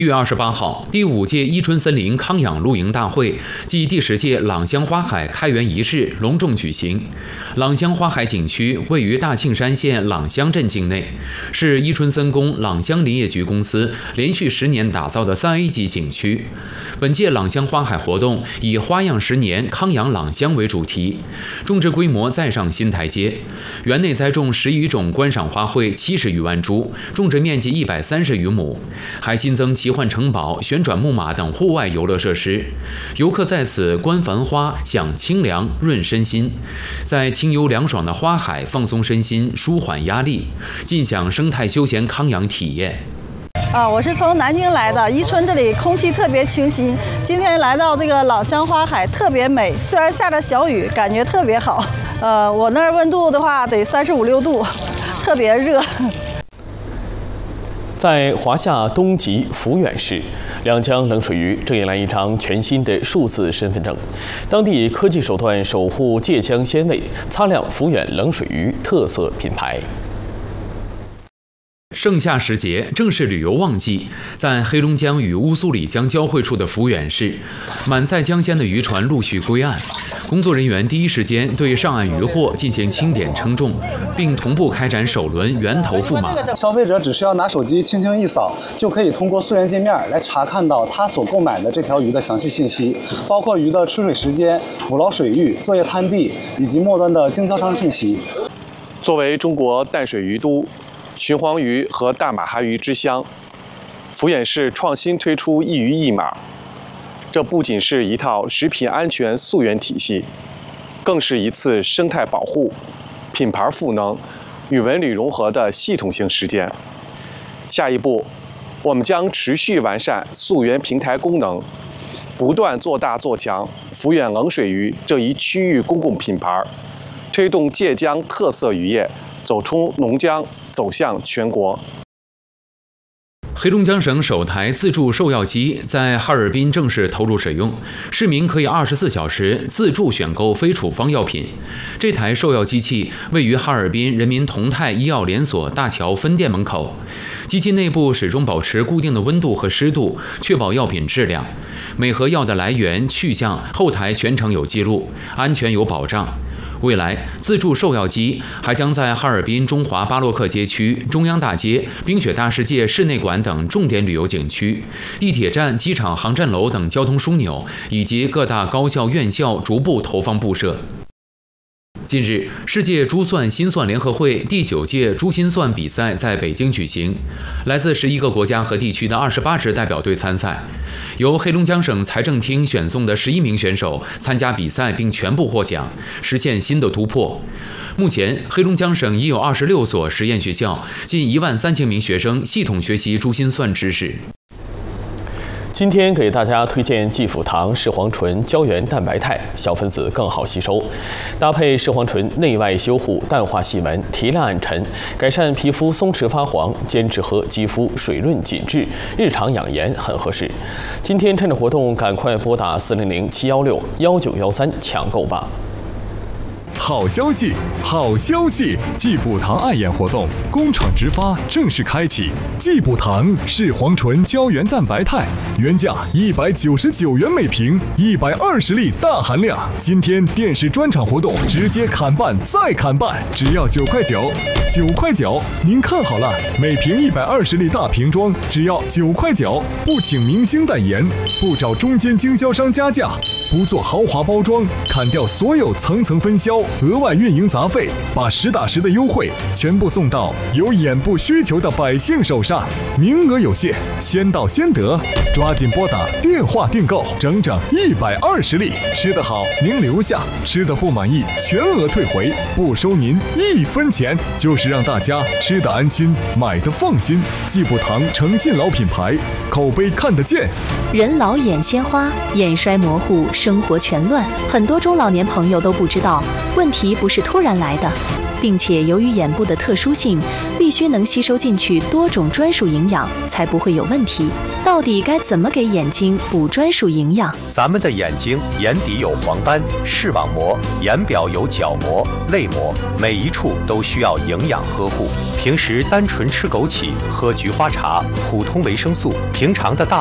1月28号，第5届伊春森林康养露营大会暨第10届朗香花海开园仪式隆重举行。朗香花海景区位于大庆山县朗香镇境内，是伊春森宫朗香林业局公司连续10年打造的3A 级景区。本届朗香花海活动以“花样10年，康养朗香”为主题，种植规模再上新台阶。园内栽种10余种观赏花卉70余万株，种植面积130余亩，还新增奇幻城堡、旋转木马等户外游乐设施。游客在此观繁花，享清凉，润身心，在清幽凉爽的花海放松身心，舒缓压力，尽享生态休闲康养体验。 我是从南京来的，伊春这里空气特别清新。今天来到这个朗香花海，特别美，虽然下着小雨，感觉特别好。我那儿温度的话得35、6度，特别热。 在华夏东极抚远市，两江冷水鱼正迎来一张全新的数字身份证。当地以科技手段守护界江鲜味，擦亮抚远冷水鱼特色品牌。 盛夏时节正是旅游旺季，在黑龙江与乌苏里江交汇处的抚远市，满载江鲜的渔船陆续归岸，工作人员第一时间对上岸渔获进行清点称重，并同步开展首轮源头赋码。 消费者只需要拿手机轻轻一扫，就可以通过溯源界面来查看到他所购买的这条鱼的详细信息，包括鱼的出水时间、捕捞水域、作业滩地以及末端的经销商信息。 作为中国淡水鱼都、鲟黄鱼和大马哈鱼之乡，抚远市创新推出一鱼一码，这不仅是一套食品安全溯源体系，更是一次生态保护、品牌赋能与文旅融合的系统性实践。下一步，我们将持续完善溯源平台功能，不断做大做强抚远冷水鱼这一区域公共品牌，推动界江特色渔业走出龙江，走向全国。 黑龙江省首台自助售药机在哈尔滨正式投入使用，市民可以24小时自助选购非处方药品。这台售药机器位于哈尔滨人民同泰医药连锁大桥分店门口，机器内部始终保持固定的温度和湿度，确保药品质量。每盒药的来源、去向，后台全程有记录，安全有保障。未来，自助售药机还将在哈尔滨中华巴洛克街区、中央大街、冰雪大世界室内馆等重点旅游景区、地铁站、机场航站楼等交通枢纽以及各大高校院校逐步投放布设。近日，世界珠算心算联合会第9届珠心算比赛在北京举行，来自11个国家和地区的28支代表队参赛。由黑龙江省财政厅选送的11名选手参加比赛并全部获奖，实现新的突破。目前，黑龙江省已有26所实验学校，近13000名学生系统学习珠心算知识。 今天给大家推荐济阜堂视黄醇胶原蛋白肽，小分子更好吸收，搭配视黄醇内外修护、淡化细纹、提亮暗沉，改善皮肤松弛发黄，坚持和肌肤水润紧致，日常养颜很合适。今天趁着活动，赶快拨打400-716-1913抢购吧。 好消息，好消息！济阜堂爱眼活动工厂直发正式开启。济阜堂视黄醇胶原蛋白肽原价199元每瓶，120粒大含量。今天电视专场活动直接砍半再砍半，只要9块9，9块9，您看好了，每瓶120粒大瓶装只要9块9，不请明星代言，不找中间经销商加价，不做豪华包装，砍掉所有层层分销、额外运营杂费，把实打实的优惠全部送到有眼部需求的百姓手上，名额有限，先到先得，抓紧拨打电话订购，整整120粒，吃得好您留下，吃得不满意全额退回，不收您1分钱，就是让大家吃得安心，买得放心。济阜堂诚信老品牌，口碑看得见。 人老眼鲜花，眼衰模糊，生活全乱，很多中老年朋友都不知道， 问题不是突然来的，并且由于眼部的特殊性，必须能吸收进去多种专属营养，才不会有问题。到底该怎么给眼睛补专属营养？ 咱们的眼睛眼底有黄斑、视网膜，眼表有角膜、泪膜，每一处都需要营养呵护。平时单纯吃枸杞、喝菊花茶，普通维生素，平常的大